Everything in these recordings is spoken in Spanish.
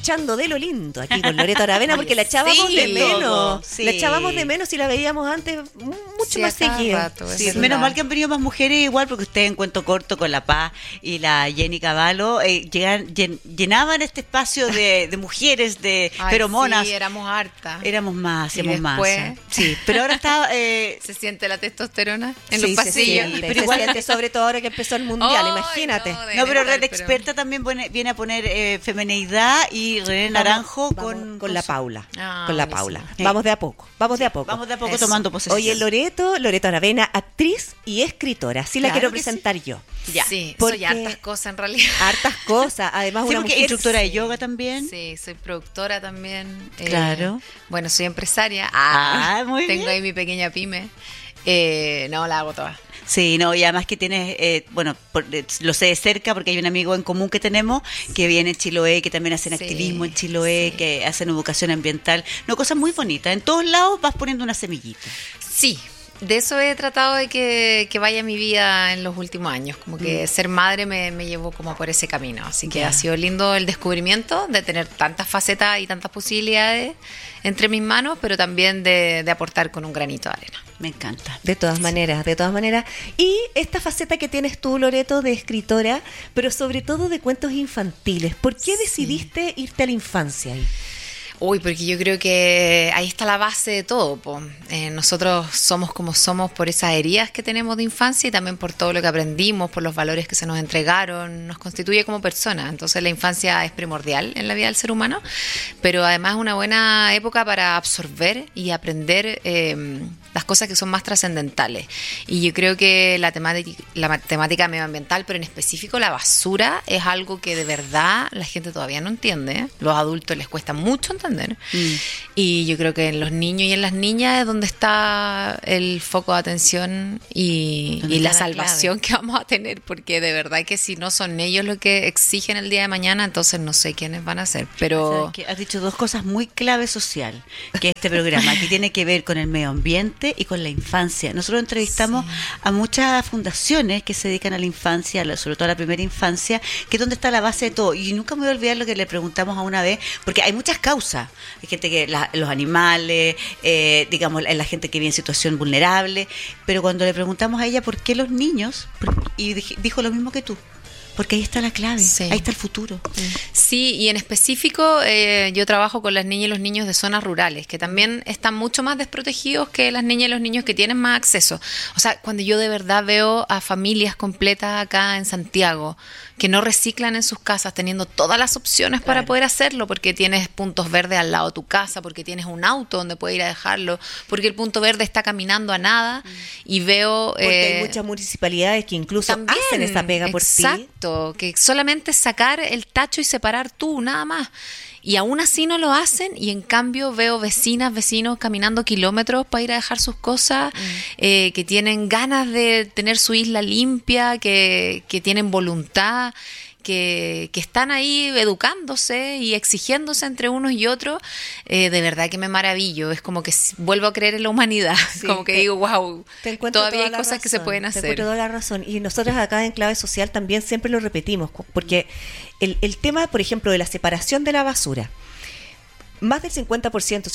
escuchando de lo lindo aquí con Loreto Aravena, porque la echábamos de menos. Sí. La echábamos de menos y la veíamos antes mucho más seguida. Menos mal que han venido más mujeres igual, porque ustedes en Cuento Corto con La Paz y la Jenny Cavallo llenaban este espacio de mujeres, de feromonas. Sí, éramos hartas. Éramos más, hacíamos más. Sí, pero ahora está... ¿Se siente la testosterona en los pasillos? Sí, pero igual sobre todo ahora que empezó el mundial, imagínate. No, pero Red Experta también viene a poner femeneidad, y René Naranjo con la Paula. Con la Paula. Vamos de a poco. Vamos de a poco tomando posesión. Oye, Loreto Aravena, actriz y escritora. Sí, la quiero presentar yo. Ya. Sí, soy hartas cosas en realidad. Hartas cosas. Además, una mujer, instructora de yoga también. Sí, soy productora también. Claro. Bueno, soy empresaria. Muy bien. Tengo ahí mi pequeña pyme. No, la hago toda. Sí, no, y además que tienes, lo sé de cerca porque hay un amigo en común que tenemos que viene en Chiloé, que también hacen activismo en Chiloé, que hacen educación ambiental. No, cosas muy bonitas. En todos lados vas poniendo una semillita. Sí. De eso he tratado de que vaya mi vida en los últimos años, como que ser madre me llevó como por ese camino, así que ha sido lindo el descubrimiento de tener tantas facetas y tantas posibilidades entre mis manos, pero también de aportar con un granito de arena. Me encanta. De todas maneras. Y esta faceta que tienes tú, Loreto, de escritora, pero sobre todo de cuentos infantiles, ¿por qué decidiste irte a la infancia ahí? Uy, porque yo creo que ahí está la base de todo, po. Nosotros somos como somos por esas heridas que tenemos de infancia y también por todo lo que aprendimos, por los valores que se nos entregaron, nos constituye como personas. Entonces la infancia es primordial en la vida del ser humano, pero además es una buena época para absorber y aprender las cosas que son más trascendentales. Y yo creo que la temática medioambiental, pero en específico la basura, es algo que de verdad la gente todavía no entiende. Los adultos les cuesta mucho entender. Y yo creo que en los niños y en las niñas es donde está el foco de atención y la salvación que vamos a tener, porque de verdad que si no son ellos los que exigen el día de mañana, entonces no sé quiénes van a ser. Pero has dicho dos cosas muy clave social, que este programa que tiene que ver con el medio ambiente y con la infancia. Nosotros entrevistamos a muchas fundaciones que se dedican a la infancia, sobre todo a la primera infancia, que es donde está la base de todo. Y nunca me voy a olvidar lo que le preguntamos a una vez, porque hay muchas causas. Hay gente que los animales, digamos, la gente que vive en situación vulnerable, pero cuando le preguntamos a ella por qué los niños, y dijo lo mismo que tú. Porque ahí está la clave, ahí está el futuro. Sí, y en específico yo trabajo con las niñas y los niños de zonas rurales, que también están mucho más desprotegidos que las niñas y los niños que tienen más acceso. O sea, cuando yo de verdad veo a familias completas acá en Santiago que no reciclan en sus casas, teniendo todas las opciones para poder hacerlo, porque tienes puntos verdes al lado de tu casa, porque tienes un auto donde puedes ir a dejarlo, porque el punto verde está caminando a nada, y veo... Porque hay muchas municipalidades que incluso también hacen esa pega por ti. Exacto, que solamente sacar el tacho y separar tú, nada más. Y aún así no lo hacen, y en cambio veo vecinos caminando kilómetros para ir a dejar sus cosas, que tienen ganas de tener su isla limpia, que tienen voluntad, que están ahí educándose y exigiéndose entre unos y otros. De verdad que me maravillo, es como que vuelvo a creer en la humanidad, como que digo, wow, todavía hay cosas que se pueden hacer. Te encuentro toda la razón, y nosotros acá en Clave Social también siempre lo repetimos, porque el tema, por ejemplo, de la separación de la basura, más del 50%,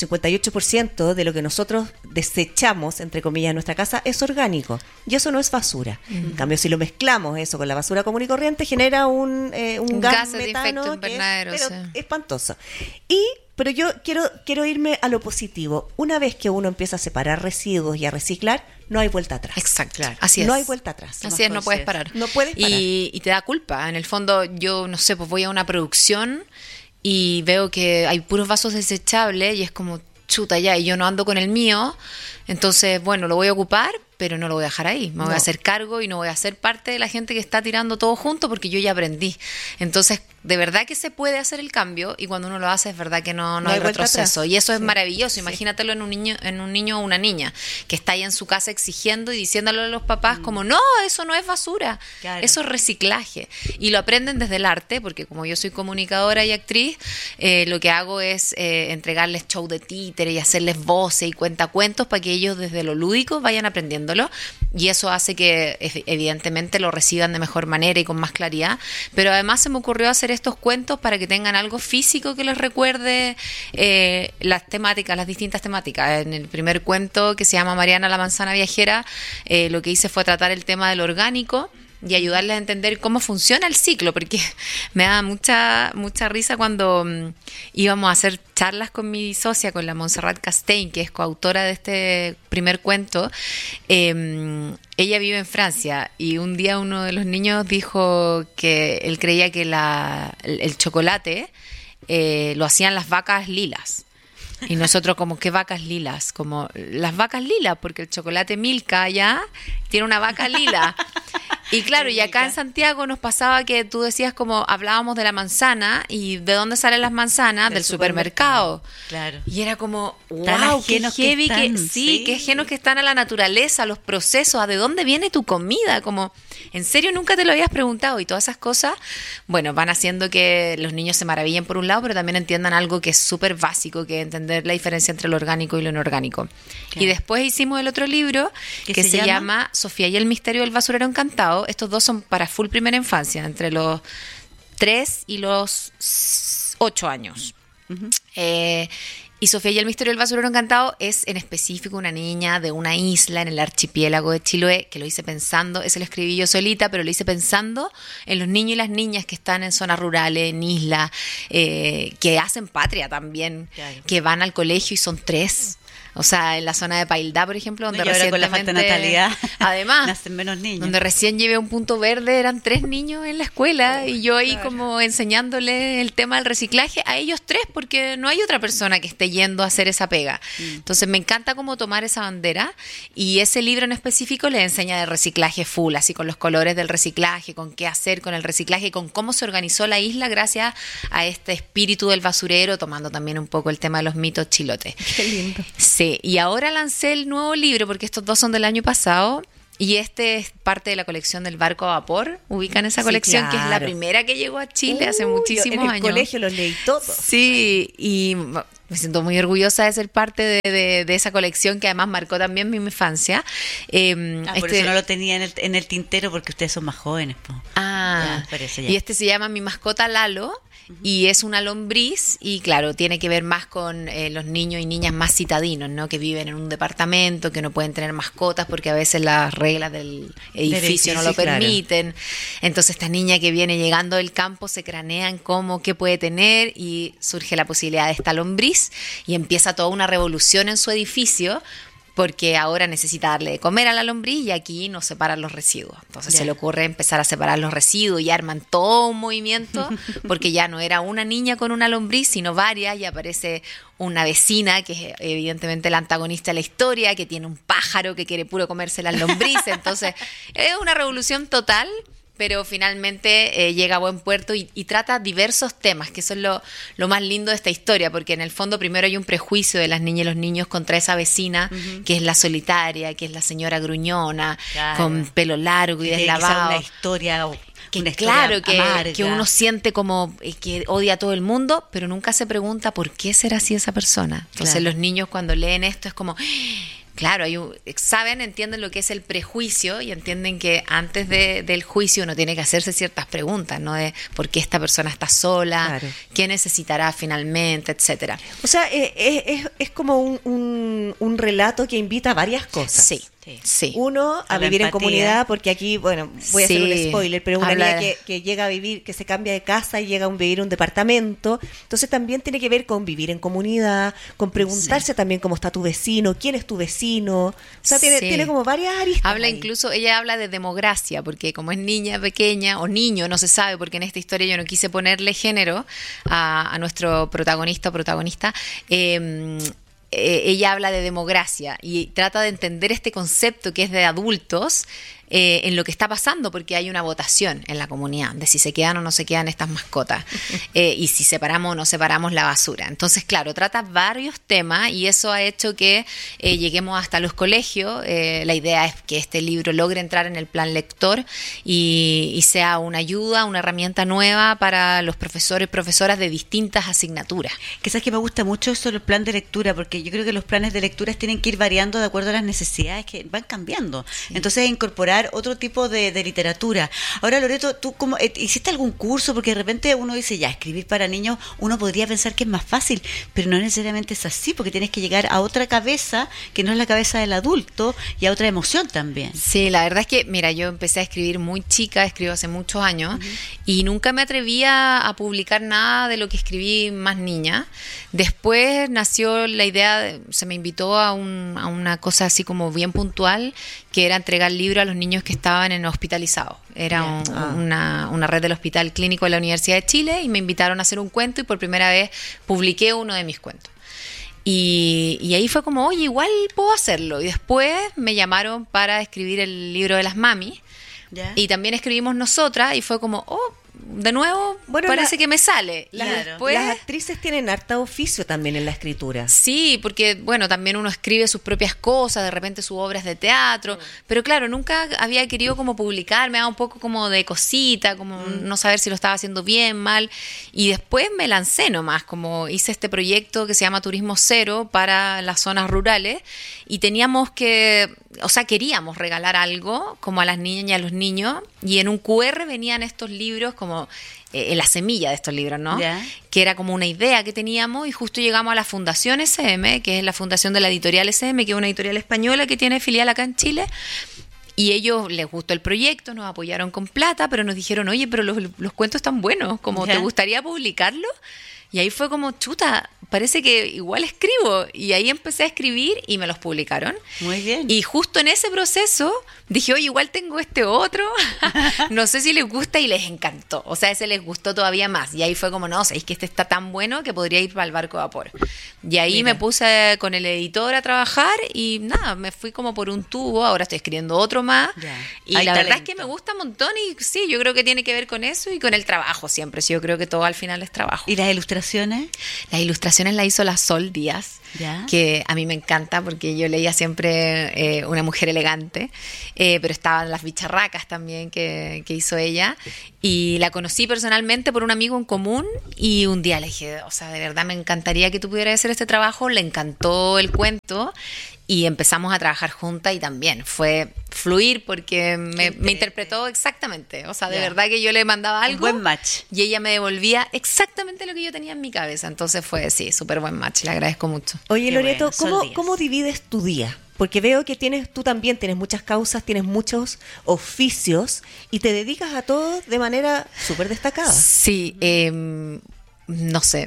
58% de lo que nosotros desechamos, entre comillas, en nuestra casa es orgánico, y eso no es basura. En cambio, si lo mezclamos eso con la basura común y corriente, genera un gas metano que es espantoso. Pero yo quiero irme a lo positivo. Una vez que uno empieza a separar residuos y a reciclar, no hay vuelta atrás. Exacto, claro. Así es. No hay vuelta atrás. Así es, no puedes parar. No puedes parar. Y te da culpa. En el fondo, yo no sé, pues voy a una producción y veo que hay puros vasos desechables y es como, chuta ya, y yo no ando con el mío, entonces, bueno, lo voy a ocupar, pero no lo voy a dejar ahí, me voy a hacer cargo y no voy a ser parte de la gente que está tirando todo junto, porque yo ya aprendí. Entonces, de verdad que se puede hacer el cambio, y cuando uno lo hace es verdad que no hay retroceso, y eso es maravilloso. Imagínatelo en un niño o una niña que está ahí en su casa exigiendo y diciéndole a los papás como, no, eso no es basura, eso es reciclaje, y lo aprenden desde el arte, porque como yo soy comunicadora y actriz, lo que hago es entregarles show de títere y hacerles voces y cuentacuentos para que ellos desde lo lúdico vayan aprendiendo entendiéndolo, y eso hace que evidentemente lo reciban de mejor manera y con más claridad, pero además se me ocurrió hacer estos cuentos para que tengan algo físico que les recuerde las temáticas, las distintas temáticas. En el primer cuento, que se llama Mariana la manzana viajera, lo que hice fue tratar el tema del orgánico y ayudarles a entender cómo funciona el ciclo, porque me da mucha risa cuando íbamos a hacer charlas con mi socia, con la Montserrat Castell, que es coautora de este primer cuento. Ella vive en Francia y un día uno de los niños dijo que él creía que el chocolate lo hacían las vacas lilas. Y nosotros como, ¿qué vacas lilas? Como las vacas lilas, porque el chocolate Milka allá tiene una vaca lila. Y claro, y acá en Santiago nos pasaba que tú decías, como hablábamos de la manzana, y ¿de dónde salen las manzanas? Del supermercado. Claro. Y era como, Tan wow, qué ajenos heavy, que están, sí. qué ajenos que están a la naturaleza, a los procesos, a de dónde viene tu comida, como, ¿en serio nunca te lo habías preguntado? Y todas esas cosas, bueno, van haciendo que los niños se maravillen por un lado, pero también entiendan algo que es súper básico, que es entender la diferencia entre lo orgánico y lo inorgánico. Claro. Y después hicimos el otro libro, que se llama Sofía y el misterio del basurero encantado. Estos dos son para full primera infancia, entre los 3 y los 8 años. Uh-huh. Y Sofía y el misterio del basurero encantado es en específico una niña de una isla en el archipiélago de Chiloé, que lo hice pensando, ese lo escribí yo solita, pero lo hice pensando en los niños y las niñas que están en zonas rurales, en islas, que hacen patria también, claro, que van al colegio y son 3. O sea, en la zona de Paildá, por ejemplo, donde recientemente, con la falta de natalidad, además, nacen menos niños. Donde recién llevé un punto verde, eran 3 niños en la escuela, y yo ahí, claro, como enseñándole el tema del reciclaje a ellos 3, porque no hay otra persona que esté yendo a hacer esa pega. Entonces me encanta como tomar esa bandera, y ese libro en específico les enseña de reciclaje full, así con los colores del reciclaje, con qué hacer con el reciclaje, con cómo se organizó la isla gracias a este espíritu del basurero, tomando también un poco el tema de los mitos chilotes. Qué lindo. Sí, y ahora lancé el nuevo libro, porque estos dos son del año pasado, y este es parte de la colección del barco a vapor. Ubican esa colección, claro, que es la primera que llegó a Chile hace muchísimos años. En el colegio los leí todos. Sí, y me siento muy orgullosa de ser parte de esa colección, que además marcó también mi infancia. Por eso no lo tenía en el tintero, porque ustedes son más jóvenes. Ya, y este se llama Mi mascota Lalo, y es una lombriz, y claro, tiene que ver más con los niños y niñas más citadinos, ¿no? Que viven en un departamento, que no pueden tener mascotas porque a veces las reglas del edificio no lo permiten. Claro. Entonces esta niña que viene llegando del campo se cranean qué puede tener, y surge la posibilidad de esta lombriz, y empieza toda una revolución en su edificio, porque ahora necesita darle de comer a la lombriz, y aquí nos separan los residuos. Entonces se le ocurre empezar a separar los residuos, y arman todo un movimiento, porque ya no era una niña con una lombriz, sino varias, y aparece una vecina, que es evidentemente la antagonista de la historia, que tiene un pájaro que quiere puro comerse las lombrices. Entonces es una revolución total, pero finalmente llega a buen puerto, y trata diversos temas, que son lo más lindo de esta historia, porque en el fondo primero hay un prejuicio de las niñas y los niños contra esa vecina, que es la solitaria, que es la señora gruñona, claro, con pelo largo y deslavado. Una historia... Claro, que uno siente como que odia a todo el mundo, pero nunca se pregunta por qué será así esa persona. Entonces, claro, los niños cuando leen esto es como... Claro, entienden lo que es el prejuicio, y entienden que antes del juicio uno tiene que hacerse ciertas preguntas, ¿no? De por qué esta persona está sola, claro, qué necesitará finalmente, etcétera. O sea, es como un relato que invita a varias cosas. Sí. Sí. Uno, a vivir en comunidad, porque aquí, bueno, voy a hacer un spoiler, pero es una niña que llega a vivir, que se cambia de casa y llega a vivir en un departamento. Entonces también tiene que ver con vivir en comunidad, con preguntarse también cómo está tu vecino, quién es tu vecino. O sea, tiene como varias aristas. Ella habla de democracia, porque como es niña pequeña o niño, no se sabe, porque en esta historia yo no quise ponerle género a nuestro protagonista o protagonista. Ella habla de democracia y trata de entender este concepto que es de adultos, en lo que está pasando, porque hay una votación en la comunidad de si se quedan o no se quedan estas mascotas y si separamos o no separamos la basura. Entonces, claro, trata varios temas y eso ha hecho que lleguemos hasta los colegios. La idea es que este libro logre entrar en el plan lector y sea una ayuda, una herramienta nueva para los profesores y profesoras de distintas asignaturas. Que sabes que me gusta mucho eso del plan de lectura, porque yo creo que los planes de lectura tienen que ir variando de acuerdo a las necesidades que van cambiando. Sí. Entonces, incorporar otro tipo de literatura. Ahora, Loreto, ¿tú hiciste algún curso? Porque de repente uno dice, ya, escribir para niños, uno podría pensar que es más fácil, pero no necesariamente es así, porque tienes que llegar a otra cabeza que no es la cabeza del adulto y a otra emoción también. Sí, la verdad es que, mira, yo empecé a escribir muy chica, escribo hace muchos años, y nunca me atrevía a publicar nada de lo que escribí más niña. Después nació la idea, se me invitó a una cosa así como bien puntual, que era entregar libros a los niños que estaban hospitalizados. Era una red del Hospital Clínico de la Universidad de Chile y me invitaron a hacer un cuento y por primera vez publiqué uno de mis cuentos. Y ahí fue como, oye, igual puedo hacerlo. Y después me llamaron para escribir el libro de las mamis. ¿Ya? Y también escribimos nosotras y fue como, de nuevo, bueno, parece que me sale. Después, las actrices tienen harta oficio también en la escritura. Sí, porque, bueno, también uno escribe sus propias cosas, de repente sus obras de teatro, pero claro, nunca había querido como publicar, me daba un poco como de cosita, como no saber si lo estaba haciendo bien, mal, y después me lancé nomás, como hice este proyecto que se llama Turismo Cero para las zonas rurales, y teníamos queríamos regalar algo como a las niñas y a los niños, y en un QR venían estos libros como la semilla de estos libros, ¿no? Yeah. Que era como una idea que teníamos y justo llegamos a la Fundación SM, que es la fundación de la editorial SM, que es una editorial española que tiene filial acá en Chile. Y ellos les gustó el proyecto, nos apoyaron con plata, pero nos dijeron, oye, pero los cuentos están buenos, como ¿te gustaría publicarlo? Y ahí fue como, chuta, parece que igual escribo. Y ahí empecé a escribir y me los publicaron. Muy bien. Y justo en ese proceso dije, oye, igual tengo este otro. No sé si les gusta y les encantó. O sea, ese les gustó todavía más. Y ahí fue como, no, sabéis que este está tan bueno que podría ir para el barco de vapor. Y ahí me puse con el editor a trabajar y nada, me fui como por un tubo. Ahora estoy escribiendo otro más. Ya. Y la verdad es que me gusta un montón y sí, yo creo que tiene que ver con eso y con el trabajo siempre. Sí, yo creo que todo al final es trabajo. ¿Y las ilustraciones? Las ilustraciones las hizo la Sol Díaz, ¿ya? Que a mí me encanta porque yo leía siempre Una mujer elegante, pero estaban las bicharracas también que hizo ella y la conocí personalmente por un amigo en común y un día le dije, o sea, de verdad me encantaría que tú pudieras hacer este trabajo, le encantó el cuento y empezamos a trabajar juntas y también fue fluir porque me interpretó exactamente, o sea, de verdad que yo le mandaba algo, un buen match, y ella me devolvía exactamente lo que yo tenía en mi cabeza, entonces fue, sí, súper buen match, le agradezco mucho. Oye, qué Loreto, bueno, ¿cómo divides tu día? Porque veo que tú también tienes muchas causas, tienes muchos oficios y te dedicas a todo de manera súper destacada. Sí, no sé.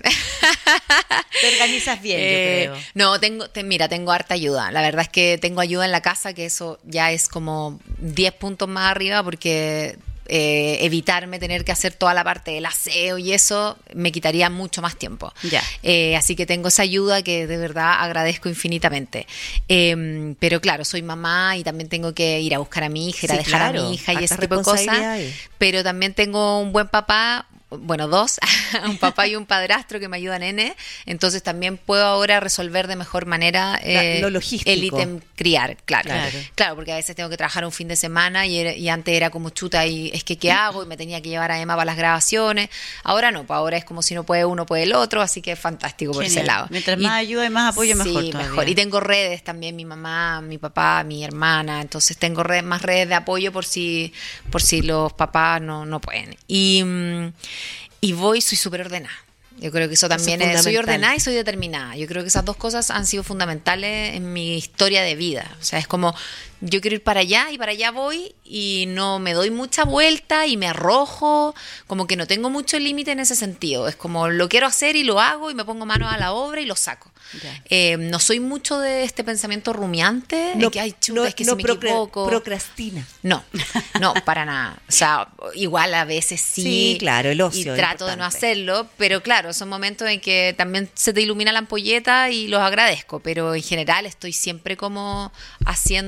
Te organizas bien, yo creo. No, tengo harta ayuda. La verdad es que tengo ayuda en la casa, que eso ya es como 10 puntos más arriba, porque evitarme tener que hacer toda la parte del aseo y eso me quitaría mucho más tiempo. Ya. Así que tengo esa ayuda que de verdad agradezco infinitamente. Pero claro, soy mamá y también tengo que ir a buscar a mi hija, ir a dejar a mi hija y ese tipo de cosas. Pero también tengo un buen papá. Bueno, dos, un papá y un padrastro que me ayudan entonces también puedo ahora resolver de mejor manera lo logístico. El ítem criar, claro, porque a veces tengo que trabajar un fin de semana y antes era como chuta y es que ¿qué hago? Y me tenía que llevar a Emma para las grabaciones, ahora no, pues ahora es como si no puede uno, puede el otro, así que es fantástico por ese lado. Mientras más ayuda y más apoyo, mejor sí, todavía. Mejor. Y tengo redes también, mi mamá, mi papá, mi hermana, entonces tengo más redes de apoyo por si los papás no pueden. Y soy súper ordenada. Yo creo que eso también soy ordenada y soy determinada. Yo creo que esas dos cosas han sido fundamentales en mi historia de vida. O sea, es como, yo quiero ir para allá y para allá voy y no me doy mucha vuelta y me arrojo, como que no tengo mucho límite en ese sentido. Es como, lo quiero hacer y lo hago y me pongo manos a la obra y lo saco. No soy mucho de este pensamiento rumiante, es que ay, chuta, es que si me equivoco. Procrastina. No, para nada. O sea, igual a veces sí, claro, el ocio. Y trato de no hacerlo, pero claro, son momentos en que también se te ilumina la ampolleta y los agradezco, pero en general estoy siempre como haciendo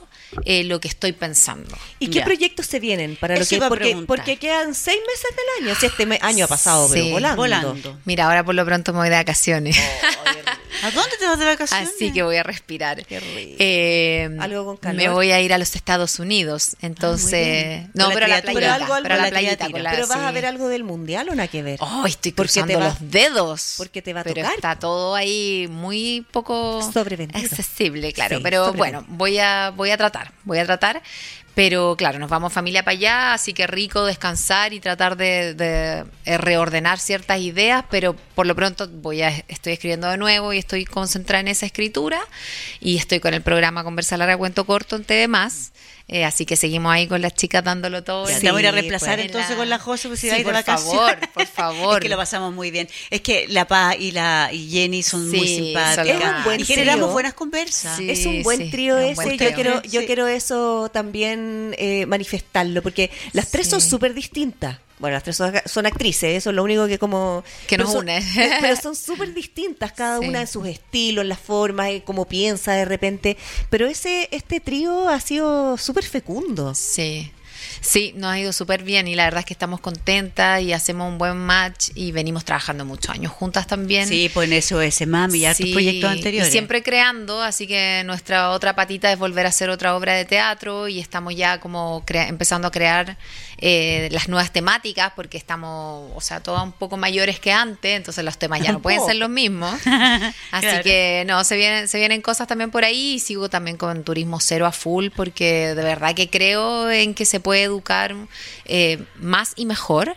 lo que estoy pensando. ¿Y qué Ya. proyectos se vienen para lo Eso que iba a porque preguntar. quedan 6 meses del año? Si este año ha pasado, Sí. pero volando. Mira, ahora por lo pronto me voy de vacaciones. ¿A dónde te vas de vacaciones? Así que voy a respirar. Qué rico. Algo con calor. Me voy a ir a los Estados Unidos. Entonces, bien. no, Con la pero a la criatura. playita. Pero algo pero a la con la playita. criatura. Con la, Pero vas a sí. ver algo del mundial o nada que ver. Oh, estoy Porque te cruzando va- los dedos. porque te va a pero tocar. está todo ahí muy poco Sobrevendido. accesible, claro. Sí, pero sobrevendido. bueno, voy a tratar. Pero claro, nos vamos familia para allá, así que rico descansar y tratar de reordenar ciertas ideas, pero por lo pronto estoy escribiendo de nuevo y estoy concentrada en esa escritura y estoy con el programa Conversa Larga Cuento Corto en TV+. Así que seguimos ahí con las chicas dándolo todo. Ya, Sí, te voy a ir a reemplazar pues, entonces con la José, pues si Sí, vais de por vacaciones. favor, por favor. Es que lo pasamos muy bien. Es que la Paz y Jenny son muy Sí, simpáticas. son Es un buen y generamos trío. buenas conversas. Sí. Es un buen trío es un ese, buen yo trío. Sí. quiero eso también manifestarlo, porque las tres son Sí. súper distintas. Bueno, las tres son actrices, eso es lo único que como... Que nos pero son- une. Pero son súper distintas, cada Sí. una en sus estilos, las formas, cómo piensa de repente. Pero este trío ha sido súper fecundo. Sí. Sí, nos ha ido súper bien y la verdad es que estamos contentas y hacemos un buen match y venimos trabajando muchos años juntas también. Sí, pues en SOS Mami y hartos Sí, proyectos anteriores. Y siempre creando, así que nuestra otra patita es volver a hacer otra obra de teatro y estamos ya como empezando a crear las nuevas temáticas porque estamos, o sea, todas un poco mayores que antes, entonces los temas ya no pueden ser los mismos. Así Claro. que no, se vienen cosas también por ahí y sigo también con Turismo Cero a full porque de verdad que creo en que se puede educar más y mejor.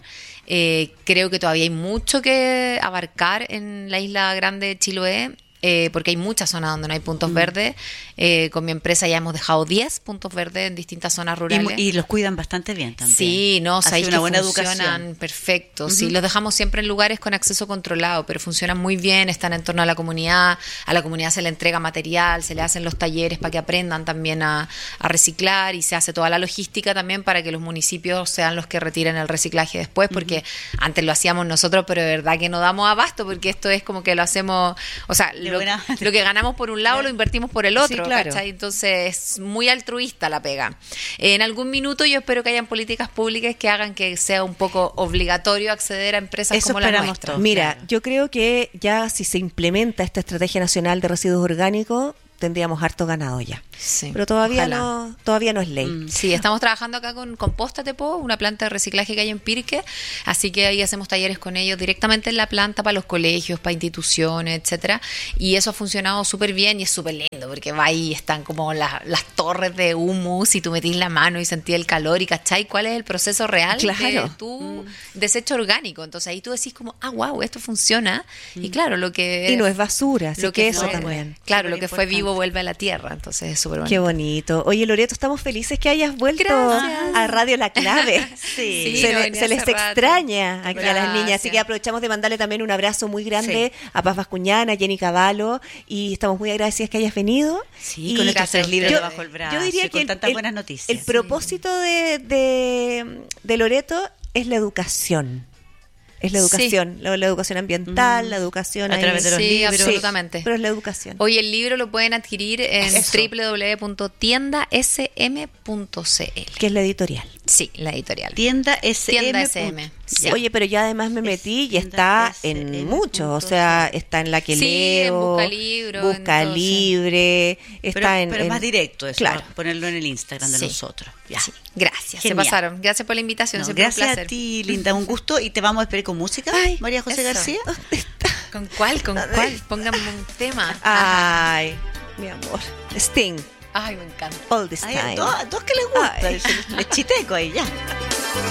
Creo que todavía hay mucho que abarcar en la isla grande de Chiloé. Porque hay muchas zonas donde no hay puntos verdes. Con mi empresa ya hemos dejado 10 puntos verdes en distintas zonas rurales. Y los cuidan bastante bien también. Sí, no, Ha sabéis sido que una buena funcionan educación. perfecto. Sí, los dejamos siempre en lugares con acceso controlado, pero funcionan muy bien, están en torno a la comunidad se le entrega material, se le hacen los talleres para que aprendan también a reciclar y se hace toda la logística también para que los municipios sean los que retiren el reciclaje después, porque antes lo hacíamos nosotros, pero de verdad que no damos abasto, porque esto es como que lo hacemos, o sea, lo que ganamos por un lado lo invertimos por el otro, Sí, claro. ¿cachai? Entonces es muy altruista la pega. En algún minuto yo espero que hayan políticas públicas que hagan que sea un poco obligatorio acceder a empresas Eso como la esperamos nuestra. todos. Mira, Claro. yo creo que ya si se implementa esta Estrategia Nacional de Residuos Orgánicos, tendríamos harto ganado ya. Sí. Pero todavía Ojalá. todavía no es ley. Sí, estamos trabajando acá con Compóstate Po, una planta de reciclaje que hay en Pirque, así que ahí hacemos talleres con ellos directamente en la planta para los colegios, para instituciones, etcétera, y eso ha funcionado súper bien y es súper lindo porque va ahí, están como las torres de humus y tú metís la mano y sentís el calor y cachai cuál es el proceso real Claro. de tu desecho orgánico, entonces ahí tú decís como, wow, esto funciona, y claro, lo que Y no es basura, así lo que que eso fue- también. claro, lo Súper que fue vivo importante. vuelve a la tierra, entonces es súper bonito. Qué bonito. Oye, Loreto, estamos felices que hayas vuelto Gracias. a Radio La Clave. Sí, se, no le- venía se les hace rato. extraña aquí a las Gracias. niñas, así que aprovechamos de mandarle también un abrazo muy grande Sí. a Paz Bascuñana, a Jenny Cavallo, y estamos muy agradecidas que hayas venido. Sí, Y con estos gracias 3 a libros ustedes. debajo el brazo. Yo diría y que con el- tantas el- buenas noticias. El propósito de Loreto es la educación. Es la Sí. educación, la educación ambiental, la educación A ahí. través de los Sí, libros. absolutamente. Pero es la educación. Hoy el libro lo pueden adquirir en Eso. www.tiendasm.cl. Que es la editorial. Sí, la editorial. Tienda SM. Tienda SM. Ya. Oye, pero ya además me metí y está en muchos, o sea, está en la que Sí, en leo, Buscalibro, Busca entonces. Libre, está pero en más directo eso, claro. ponerlo en el Instagram de Sí. nosotros. Ya. Sí, gracias, Genial. se pasaron. Gracias por la invitación, No, siempre gracias un placer. a ti, Linda, un gusto y te vamos a esperar con música, Ay, María José eso. García. ¿Con cuál? ¿Con cuál? Pónganme un tema. Ay, mi amor. Sting, Ay, me encanta. all this Ay, time. dos que les gusta, Ay. les chiteco ahí ya.